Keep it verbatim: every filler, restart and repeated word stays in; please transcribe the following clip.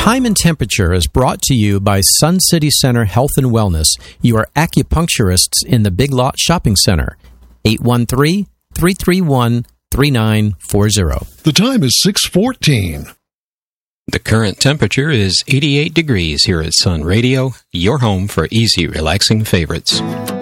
Time and Temperature is brought to you by Sun City Center Health and Wellness, your acupuncturists in the Big Lot Shopping Center. eight one three, three three one, three nine four zero. The time is six fourteen. The current temperature is eighty-eight degrees here at Sun Radio, your home for easy, relaxing favorites.